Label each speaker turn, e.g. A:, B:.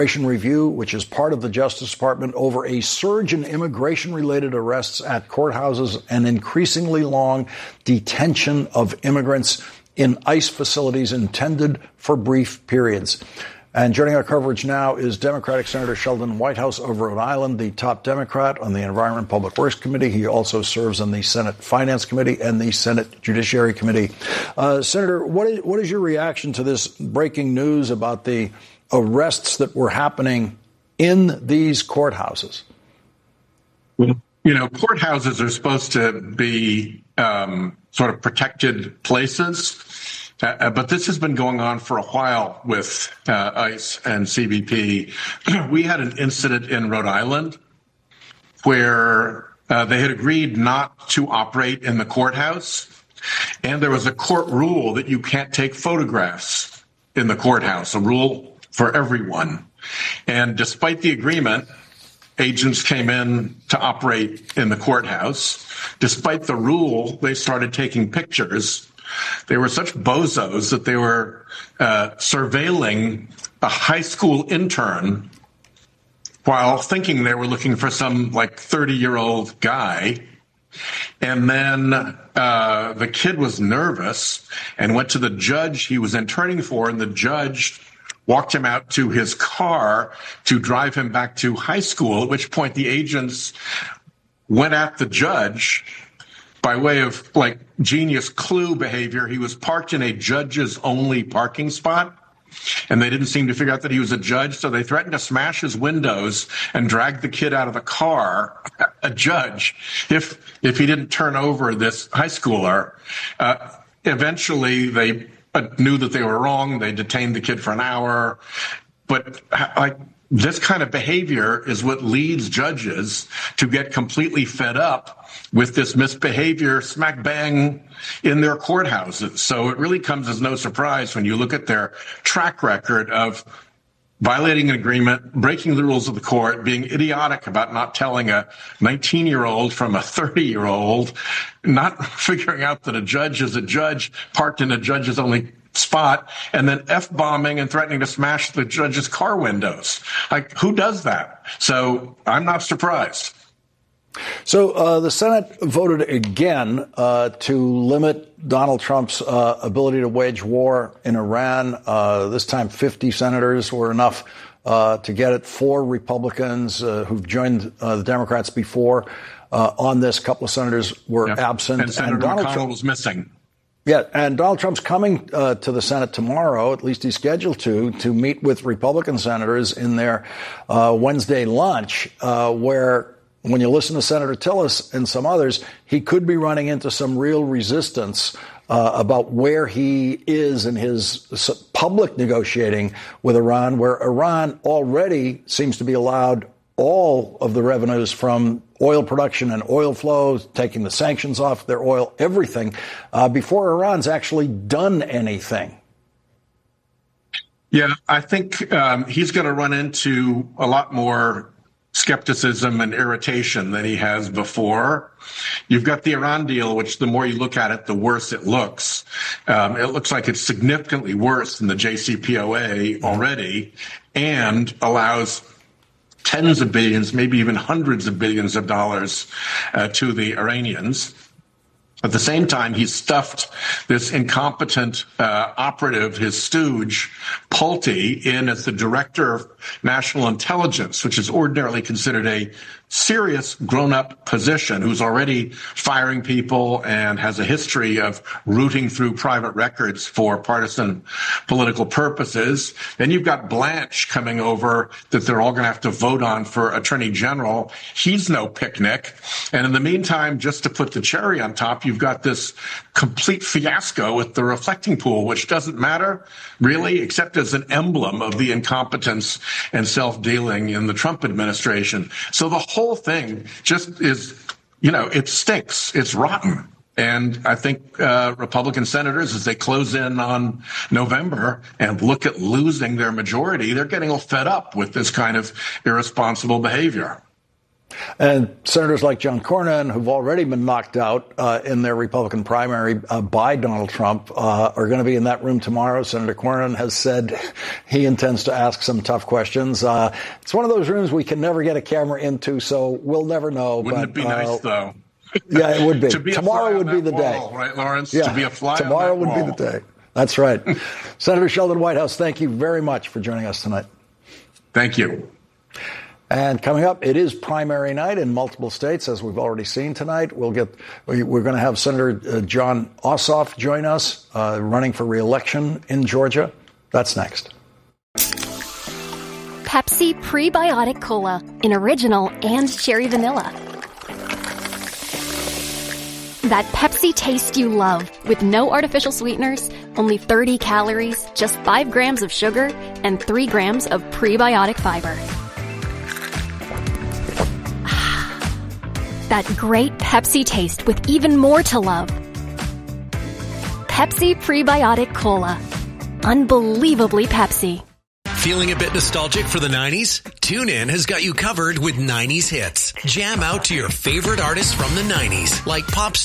A: Immigration Review, which is part of the Justice Department, over a surge in immigration-related arrests at courthouses and increasingly long detention of immigrants in ICE facilities intended for brief periods. And joining our coverage now is Democratic Senator Sheldon Whitehouse of Rhode Island, the top Democrat on the Environment and Public Works Committee. He also serves on the Senate Finance Committee and the Senate Judiciary Committee. Senator, what is your reaction to this breaking news about the arrests that were happening in these courthouses?
B: Well, courthouses are supposed to be sort of protected places. But this has been going on for a while with ICE and CBP. We had an incident in Rhode Island where they had agreed not to operate in the courthouse. And there was a court rule that you can't take photographs in the courthouse, a rule for everyone. And despite the agreement, agents came in to operate in the courthouse. Despite the rule, they started taking pictures. They were such bozos that they were surveilling a high school intern while thinking they were looking for some 30-year-old guy. And then the kid was nervous and went to the judge he was interning for, and the judge walked him out to his car to drive him back to high school, at which point the agents went at the judge by way of genius clue behavior. He was parked in a judge's only parking spot, and they didn't seem to figure out that he was a judge, so they threatened to smash his windows and drag the kid out of the car, a judge, if he didn't turn over this high schooler. Eventually, they knew that they were wrong. They detained the kid for an hour. But this kind of behavior is what leads judges to get completely fed up with this misbehavior smack bang in their courthouses. So it really comes as no surprise when you look at their track record of violating an agreement, breaking the rules of the court, being idiotic about not telling a 19-year-old from a 30-year-old, not figuring out that a judge is a judge parked in a judge's only spot, and then F-bombing and threatening to smash the judge's car windows. Who does that? So I'm not surprised.
A: So the Senate voted again to limit Donald Trump's ability to wage war in Iran. This time 50 senators were enough to get it. 4 Republicans who've joined the Democrats before on this. A couple of senators were absent.
B: And Senator McConnell was missing.
A: Yeah, and Donald Trump's coming to the Senate tomorrow, at least he's scheduled to meet with Republican senators in their Wednesday lunch, where when you listen to Senator Tillis and some others, he could be running into some real resistance about where he is in his public negotiating with Iran, where Iran already seems to be allowed all of the revenues from oil production and oil flows, taking the sanctions off their oil, everything, before Iran's actually done anything.
B: Yeah, I think he's going to run into a lot more skepticism and irritation than he has before. You've got the Iran deal, which the more you look at it, the worse it looks. It looks like it's significantly worse than the JCPOA already, and allows tens of billions, maybe even hundreds of billions of dollars to the Iranians. At the same time, he's stuffed this incompetent operative, his stooge, Pulte, in as the director of national intelligence, which is ordinarily considered a serious grown-up position, who's already firing people and has a history of rooting through private records for partisan political purposes. Then you've got Blanche coming over that they're all going to have to vote on for attorney general. He's no picnic. And in the meantime, just to put the cherry on top, you've got this complete fiasco with the reflecting pool, which doesn't matter really, except as an emblem of the incompetence and self-dealing in the Trump administration. So the whole thing just is, it stinks. It's rotten. And I think Republican senators, as they close in on November and look at losing their majority, they're getting all fed up with this kind of irresponsible behavior.
A: And senators like John Cornyn, who've already been knocked out in their Republican primary by Donald Trump, are going to be in that room tomorrow. Senator Cornyn has said he intends to ask some tough questions. It's one of those rooms we can never get a camera into, so we'll never know.
B: Wouldn't it be nice, though?
A: Yeah, it would be.
B: To be
A: tomorrow would be the
B: wall,
A: day.
B: Right, Lawrence?
A: Yeah,
B: to be a fly
A: tomorrow
B: on that
A: would
B: wall.
A: be the day. That's right. Senator Sheldon Whitehouse, thank you very much for joining us tonight.
B: Thank you.
A: And coming up, it is primary night in multiple states, as we've already seen tonight. We're going to have Senator Jon Ossoff join us, running for re-election in Georgia. That's next.
C: Pepsi Prebiotic Cola in original and cherry vanilla. That Pepsi taste you love with no artificial sweeteners, only 30 calories, just 5 grams of sugar, and 3 grams of prebiotic fiber. That great Pepsi taste with even more to love. Pepsi Prebiotic Cola. Unbelievably Pepsi.
D: Feeling a bit nostalgic for the 90s? TuneIn has got you covered with 90s hits. Jam out to your favorite artists from the 90s, like pop